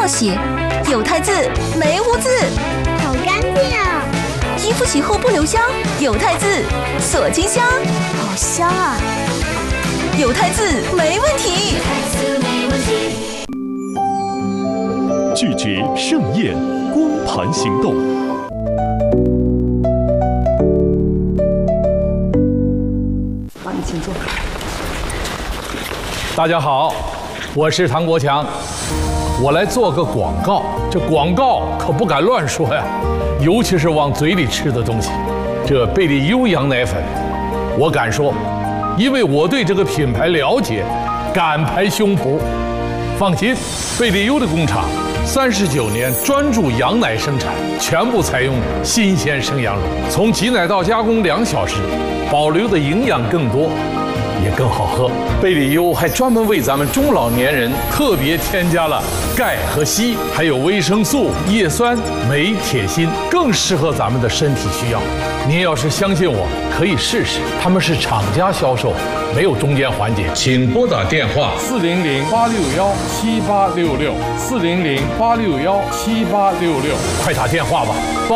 默写，有汰渍没污渍， 好干净啊！ 衣服洗后不留香，有汰渍锁金香， 好香啊！ 有汰渍没问题。 拒绝盛宴，光盘行动。 好，你请坐。 大家好，我是唐国强，我来做个广告。这广告可不敢乱说呀，尤其是往嘴里吃的东西。这贝利优羊奶粉，我敢说，因为我对这个品牌了解，敢拍胸脯。放心，贝利优的工厂39年专注羊奶生产，全部采用新鲜生羊乳，从挤奶到加工2小时，保留的营养更多，也更好喝。贝利优还专门为咱们中老年人特别添加了钙和硒，还有维生素、叶酸、镁、铁、锌，更适合咱们的身体需要。您要是相信我，可以试试。他们是厂家销售，没有中间环节。请拨打电话400-861-7866，400-861-7866，快打电话吧。